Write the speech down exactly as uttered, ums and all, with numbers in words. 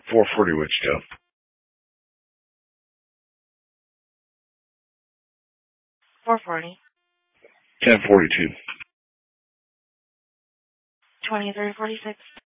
four forty Wichita. four forty. ten forty-two. twenty-three forty-six.